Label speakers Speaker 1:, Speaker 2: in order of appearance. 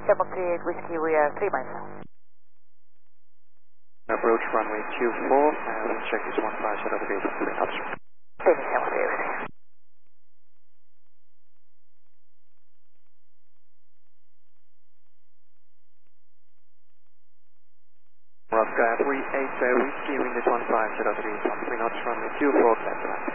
Speaker 1: 738 Whiskey, we are 3 miles now.
Speaker 2: Approach runway 24, wind check is 15 short of the base, 3 knots.
Speaker 1: Same 738.
Speaker 2: Oscar 380 Whiskey, wind is 15 short of the base, 3 knots, runway 24, clear to land.